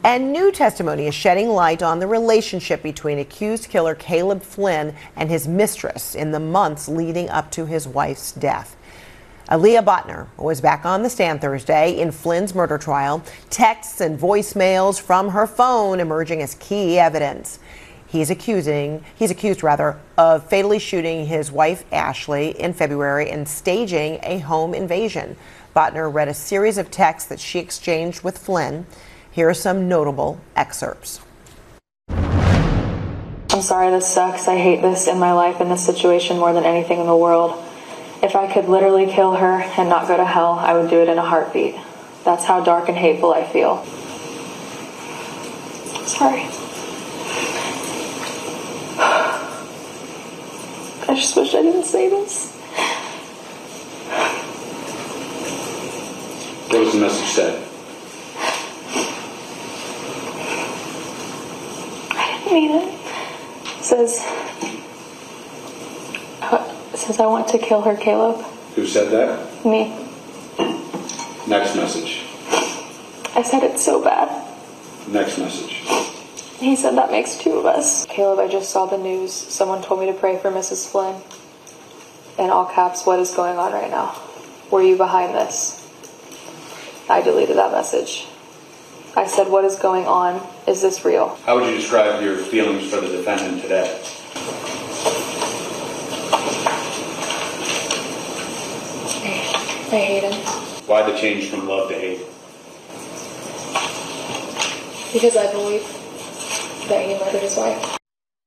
And new testimony is shedding light on the relationship between accused killer Caleb Flynn and his mistress in the months leading up to his wife's death. Aaliyah Botner was back on the stand Thursday in Flynn's murder trial. Texts and voicemails from her phone emerging as key evidence. He's accused of fatally shooting his wife Ashley in February and staging a home invasion. Botner read a series of texts that she exchanged with Flynn. Here are some notable excerpts. I'm sorry this sucks. I hate this in my life and this situation more than anything in the world. If I could literally kill her and not go to hell, I would do it in a heartbeat. That's how dark and hateful I feel. Sorry. I just wish I didn't say this. What was the message said? I didn't mean it. It says I want to kill her, Caleb. Who said that? Me. Next message. I said it so bad. Next message. He said that makes two of us. Caleb, I just saw the news. Someone told me to pray for Mrs. Flynn. In all caps, what is going on right now? Were you behind this? I deleted that message. I said, what is going on? Is this real? How would you describe your feelings for the defendant today? I hate him. Why the change from love to hate? Because I believe that he murdered his wife.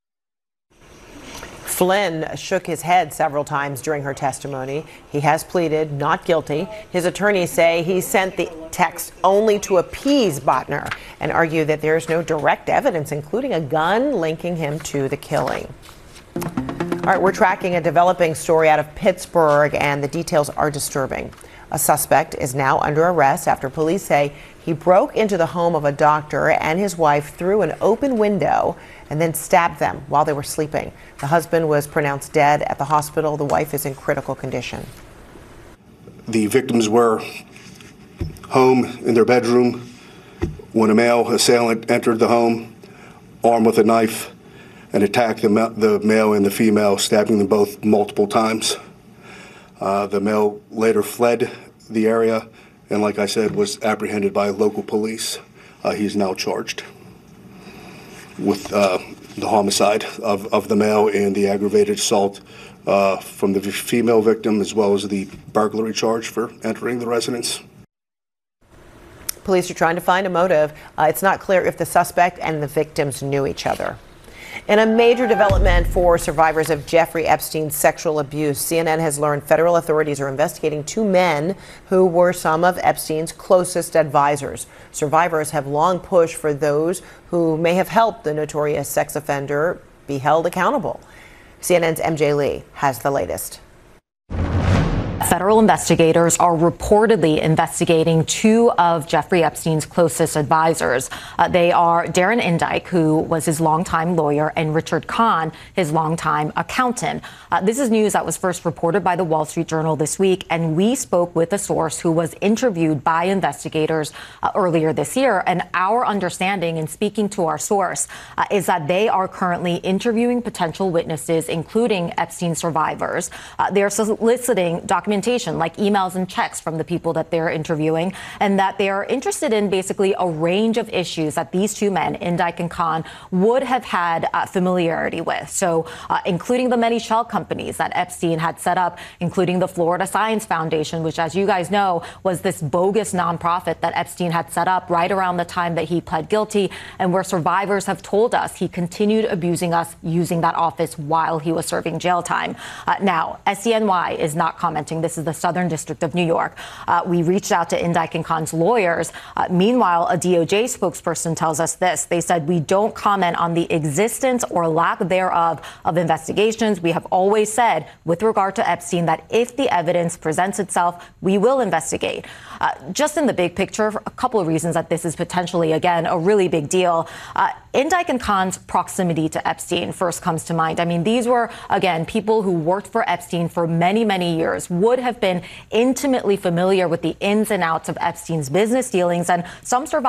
Flynn shook his head several times during her testimony. He has pleaded not guilty. His attorneys say he sent the text only to appease Botner and argue that there is no direct evidence, including a gun, linking him to the killing. All right, we're tracking a developing story out of Pittsburgh, and the details are disturbing. A suspect is now under arrest after police say he broke into the home of a doctor and his wife through an open window and then stabbed them while they were sleeping. The husband was pronounced dead at the hospital. The wife is in critical condition. The victims were home in their bedroom when a male assailant entered the home, armed with a knife, and attacked the male and the female, stabbing them both multiple times. The male later fled the area and, like I said, was apprehended by local police. He's now charged with the homicide of the male and the aggravated assault from the female victim, as well as the burglary charge for entering the residence. Police are trying to find a motive. It's not clear if the suspect and the victims knew each other. In a major development for survivors of Jeffrey Epstein's sexual abuse, CNN has learned federal authorities are investigating two men who were some of Epstein's closest advisors. Survivors have long pushed for those who may have helped the notorious sex offender be held accountable. CNN's MJ Lee has the latest. Federal investigators are reportedly investigating two of Jeffrey Epstein's closest advisors. They are Darren Indyke, who was his longtime lawyer, and Richard Kahn, his longtime accountant. This is news that was first reported by the Wall Street Journal this week, and we spoke with a source who was interviewed by investigators earlier this year. And our understanding in speaking to our source is that they are currently interviewing potential witnesses, including Epstein survivors. They're soliciting documentation like emails and checks from the people that they're interviewing, and that they are interested in basically a range of issues that these two men, Indyke and Kahn, would have had familiarity with. So including the many shell companies that Epstein had set up, including the Florida Science Foundation, which, as you guys know, was this bogus nonprofit that Epstein had set up right around the time that he pled guilty, and where survivors have told us he continued abusing us using that office while he was serving jail time. Now, SDNY is not commenting. This is the Southern District of New York. We reached out to Indyke and Kahn's lawyers. Meanwhile, a DOJ spokesperson tells us this. They said, we don't comment on the existence or lack thereof of investigations. We have always said, with regard to Epstein, that if the evidence presents itself, we will investigate. Just in the big picture, a couple of reasons that this is potentially, again, a really big deal. Indyke and Kahn's proximity to Epstein first comes to mind. I mean, these were, again, people who worked for Epstein for many, many years, would have been intimately familiar with the ins and outs of Epstein's business dealings, and some survivors